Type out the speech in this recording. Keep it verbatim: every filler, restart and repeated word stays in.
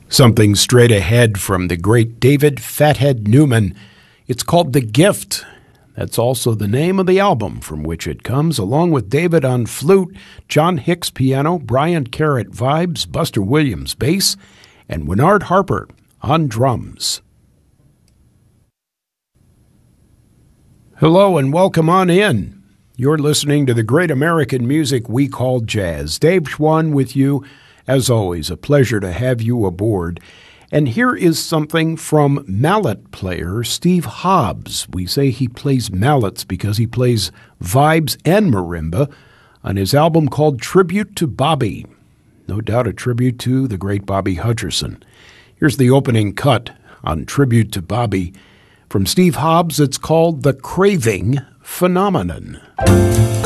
Something straight ahead from the great David Fathead Newman. It's called The Gift. That's also the name of the album from which it comes, along with David on flute, John Hicks piano, Brian Carrot vibes, Buster Williams bass, and Winard Harper on drums. Hello and welcome on in. You're listening to the great American music we call jazz. Dave Schwann with you. As always, a pleasure to have you aboard. And here is something from mallet player Steve Hobbs. We say he plays mallets because he plays vibes and marimba on his album called Tribute to Bobby. No doubt a tribute to the great Bobby Hutcherson. Here's the opening cut on Tribute to Bobby. From Steve Hobbs, it's called The Craving Phenomenon.